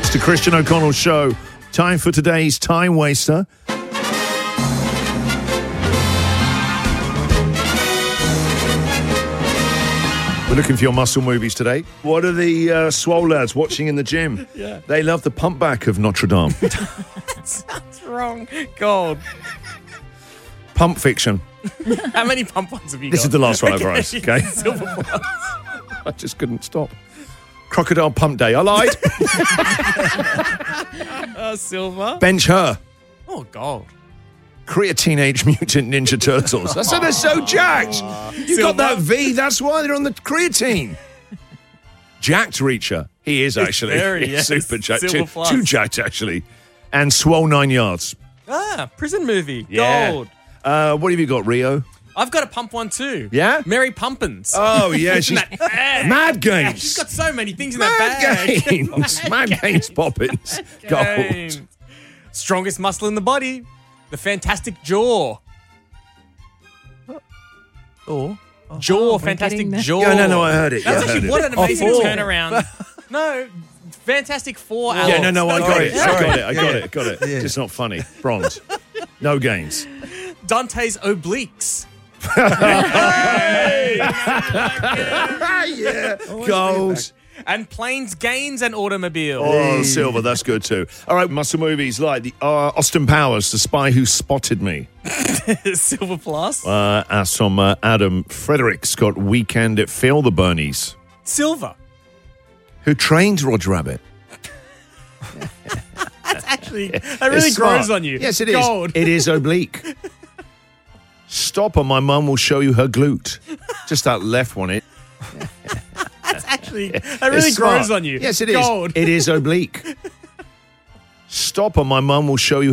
Mr. Christian O'Connell Show. Time for today's Time Waster. We're looking for your muscle movies today. What are the swole lads watching in the gym? Yeah. They love the pump back of Notre Dame. Sounds wrong. God. Pump Fiction. How many pump ones have you got? This is the last one I've wrote, okay? Silver Plus. I just couldn't stop. Crocodile Pump Day. I lied. Silver. Bench Her. Oh, gold. Korea Teenage Mutant Ninja Turtles. I said they're so jacked. You got that V, that's why they're on the creatine. Jacked Reacher. He is actually. Yes. Super jacked. Silver Plus. Too jacked, actually. And Swole 9 Yards. Prison movie. Yeah. Gold. What have you got, Rio? I've got a pump one too. Yeah? Mary Pumpkins. Oh, yeah. She's Mad Games. She's got so many things in that bag. Games. Mad Games Poppins. Gold. Games. Strongest muscle in the body. The Fantastic Jaw. Jaw, Fantastic Jaw. Yeah, no, I heard it. That's yeah, I actually heard what it. an amazing Four. turnaround. No, Fantastic Four. Yeah, Alex. no, I got it. Sorry. I got it. Yeah. It's not funny. Bronze. No gains. Dante's Obliques. Yeah. Gold. And Planes, Gains, and Automobile. Oh, silver. That's good too. All right, muscle movies like the Austin Powers, The Spy Who Spotted Me. Silver Plus. As from Adam Fredericks got Weekend at Phil the Bernies. Silver. Who trained Roger Rabbit? That really It's smart. grows on you. Yes, it is. Gold. It is oblique. Stop or my mum will show you her glute. Just that left one. That really grows on you. Yes, it is. Gold. It is oblique. Stop or my mum will show you